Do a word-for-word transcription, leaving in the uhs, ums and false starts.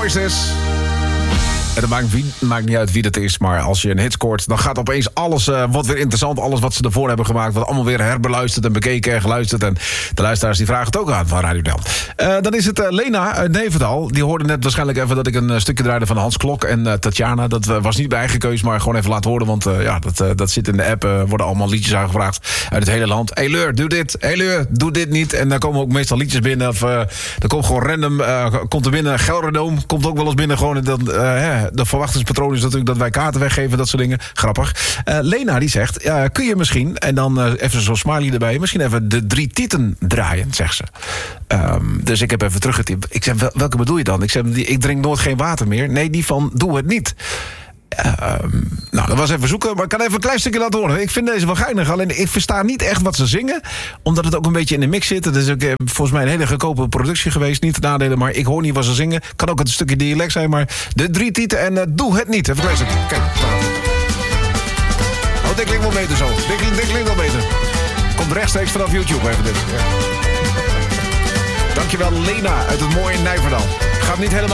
Voices. En het maakt, wie, maakt niet uit wie dat is, maar als je een hit scoort... dan gaat opeens alles, uh, wordt weer interessant. Alles wat ze ervoor hebben gemaakt, wordt allemaal weer herbeluisterd... en bekeken en geluisterd. En de luisteraars die vragen het ook aan van Radio Delft. Uh, dan is het uh, Lena uit Nevendal. Die hoorde net waarschijnlijk even dat ik een uh, stukje draaide van Hans Klok en uh, Tatjana. Dat uh, was niet mijn eigen keus, maar gewoon even laten horen. Want uh, ja, dat, uh, dat zit in de app. Uh, worden allemaal liedjes aangevraagd uit het hele land. Hey Leur, doe dit. Hey Leur, doe dit niet. En dan komen ook meestal liedjes binnen. Of uh, er komt gewoon random, uh, komt er binnen. Gelderdoom komt ook wel eens binnen. Gewoon dan, uh, hè, de verwachtingspatroon is natuurlijk dat wij kaarten weggeven. Dat soort dingen. Grappig. Uh, Lena die zegt, uh, kun je misschien, en dan uh, even zo'n smiley erbij, misschien even de drie tieten draaien, zegt ze. Um, dus ik heb even teruggetypt. Ik zeg, wel, welke bedoel je dan? Ik zeg, die, ik drink nooit geen water meer. Nee, die van doe het niet. Um, nou, dat was even zoeken, maar ik kan even een klein stukje laten horen. Ik vind deze wel geinig, alleen ik versta niet echt wat ze zingen, omdat het ook een beetje in de mix zit. Het is ook eh, volgens mij een hele goedkope productie geweest. Niet te nadelen, maar ik hoor niet wat ze zingen. Kan ook een stukje dialect zijn, maar de drie tieten en uh, doe het niet. Even een klein stukje. Kijk, oh, dit klinkt wel beter zo. Dit, dit klinkt wel beter. Komt rechtstreeks vanaf YouTube even dit. Ja. Dankjewel Lena uit het mooie Nijverdal. Gaat niet helemaal